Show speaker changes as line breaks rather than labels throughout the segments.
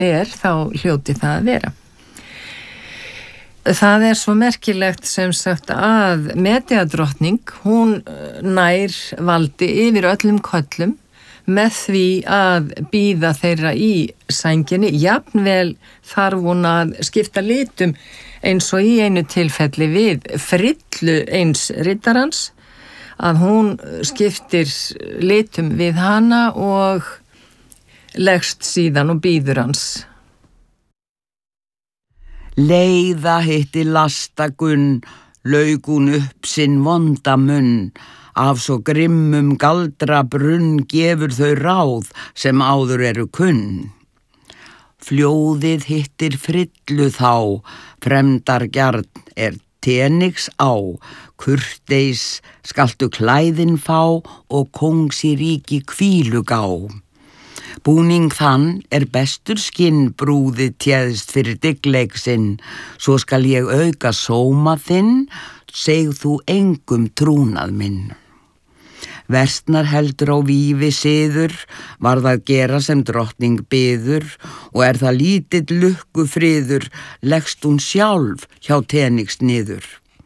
þá hljóti það að vera. Það svo merkilegt sem sagt að Medea-drottning, hún nær valdi yfir öllum köllum með því að bíða þeirra í sænginni. Jafnvel þarf hún að skipta litum eins og í einu tilfelli við Frillu eins riddarans, að hún skiptir litum við hana og leggst síðan og bíður hans.
Leiða hitti lastagunn, lauk hún upp sinn vonda munn, af svo grimmum galdrabrunn gefur þau ráð sem áður eru kunn. Fljóðið hittir Frillu þá, fremdargjarn Tenix á, kurteis skaltu klæðin fá og kongs í ríki hvílu gá. Búning þann bestur skinn brúðið téðst fyrir dyggleik sinn, svo skal ég auka sóma þinn, segð þú engum trúnað minn. Versnar heldur á vífi siður, varð að gera sem drottning biður, og það lítill lukku friður, leggst hún sjálf hjá Tenix niður.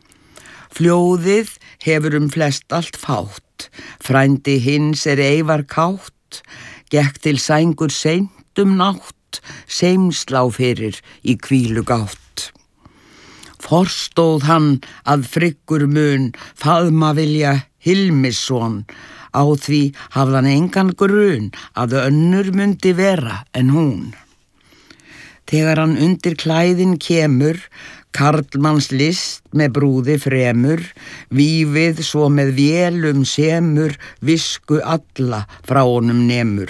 Fljóðið hefur flest allt fátt, frændi hins eivar kátt, gekk til sængur seint nátt, seimslá fyrir í hvílu gátt. Forstóð hann að Friggur mun faðma vilja Hilmisson, á því hafði hann engan grun að önnur mundi vera en hún. Þegar hann undir klæðin kemur, karlmanns list með brúði fremur, vífið svo með vélum semur, visku alla frá honum nemur.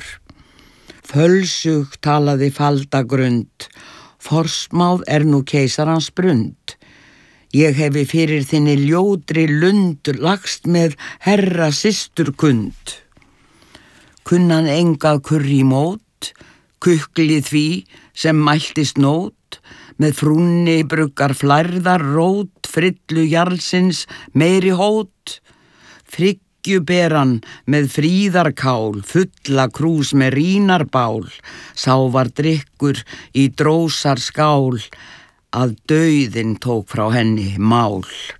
Fölsug talaði faldagrund, forsmáð nú keisarans brund. Ég hefi fyrir þinni ljótri lund lagst með herra systurkund. Kunnan engað kurri mót, kukli því sem mæltist nót, með frúnni bruggar flærðar rót, Frillu jarlsins meiri hót. Friggju beran með fríðarkál, fulla krús með rínarbál, sá var drykkur í drósar skál, að dauðinn tók frá henni mál.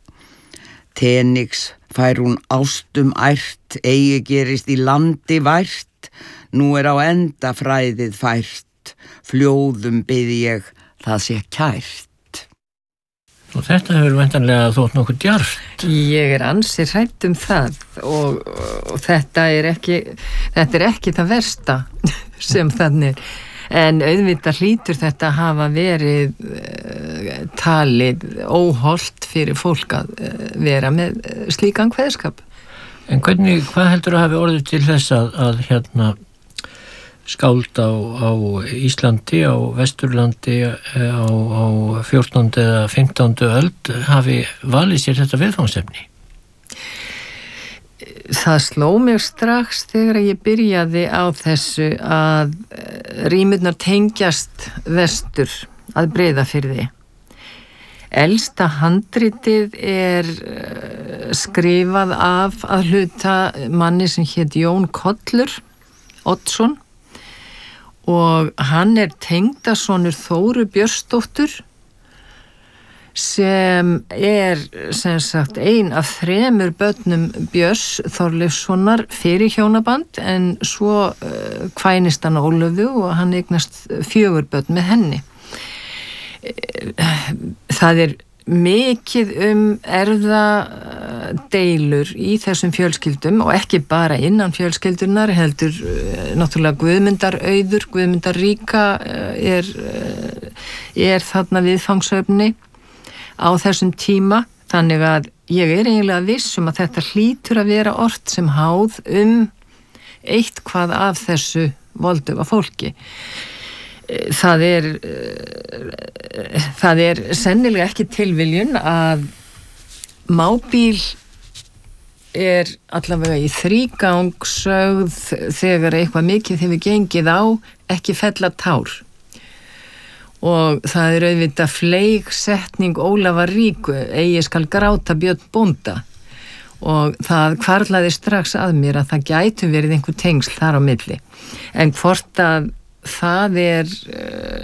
Tenix fær hún ástum ært, eigi gerist í landi vært, nú á enda fræðið fært, fljóðum bið ég það sé kært.
Og þetta hefur væntanlega þótt nokkuð djarft.
Ég ansi hrædd það og þetta ekki það versta sem þannig. En auðvitað hlýtur þetta hafa verið talið óhollt fyrir fólk að vera með slíkan kveðskap.
En hvað heldur að hafi orðið til þess að skáld á Íslandi, á Vesturlandi á 14. eða 15. öld hafi valið sér þetta viðfangsefni?
Það sló mig strax þegar ég byrjaði á þessu að rímurnar tengjast vestur að Breiðafirði. Elsta handritið skrifað af að hluta manni sem hét Jón Kollur Oddsson og hann tengdasonur Þóru Björnsdóttur sem sem sagt ein af 3 börnum Björns Þorleifssonar fyrir hjónaband en svo kvænist hann Ólöfu og hann eignast 4 börn með henni. Það mikið erfðadeilur í þessum fjölskyldum og ekki bara innan fjölskyldunar heldur náttúrulega Guðmundarauður, Guðmundarríka þarna viðfangsefni á þessum tíma, þannig að ég eiginlega viss að þetta hlýtur að vera ort sem háð eitthvað af þessu volduga fólki. Það sennilega ekki tilviljun að mábíl allavega í þrígang sögð þegar eitthvað mikið hefur gengið á, ekki fella tár. Og það auðvitað fleigsetning Ólafar ríku, eigi skal gráta Björn bónda. Og það hvarflaði strax að mér að það gætu verið einhver tengsl þar á milli. En hvort að það er